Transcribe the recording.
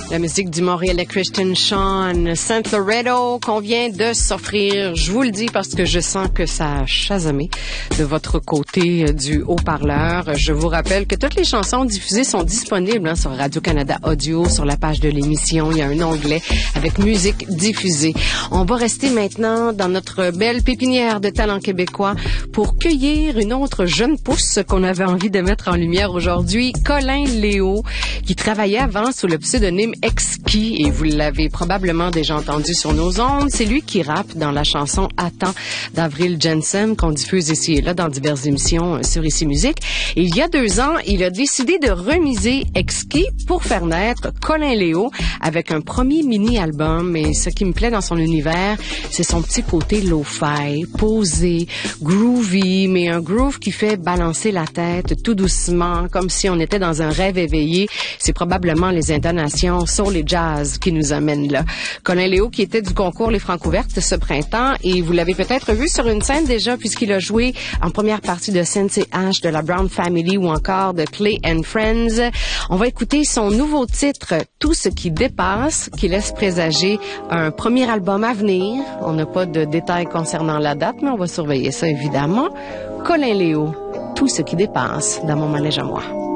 La musique du Montréalais Christian Sean Saint Loretto qu'on vient de s'offrir. Je vous le dis parce que je sens que ça a chasamé de votre côté du haut-parleur. Je vous rappelle que toutes les chansons diffusées sont disponibles sur Radio-Canada Audio, sur la page de l'émission. Il y a un onglet avec musique diffusée. On va rester maintenant dans notre belle pépinière de talents québécois pour cueillir une autre jeune pousse qu'on avait envie de mettre en lumière aujourd'hui, Colin Léo, qui travaillait avant sous le pseudonyme Exquis, et vous l'avez probablement déjà entendu sur nos ondes. C'est lui qui rappe dans la chanson Attends d'Avril Jensen qu'on diffuse ici et là dans diverses émissions sur Ici Musique. Et il y a 2 ans, il a décidé de remiser Exquis pour faire naître Colin Léo avec un premier mini-album. Et ce qui me plaît dans son univers, c'est son petit côté lo-fi, posé, groovy, mais un groove qui fait balancer la tête tout doucement, comme si on était dans un rêve éveillé. C'est probablement les intonations soul et jazz qui nous amènent là. Colin Léo qui était du concours Les Francouvertes ce printemps, et vous l'avez peut-être vu sur une scène déjà puisqu'il a joué en première partie de Sensei H, de la Brown Family ou encore de Clay and Friends. On va écouter son nouveau titre, Tout ce qui dépasse, qui laisse présager un premier album à venir. On n'a pas de détails concernant la date, mais on va surveiller ça évidemment. Colin Léo, Tout ce qui dépasse dans mon manège à moi.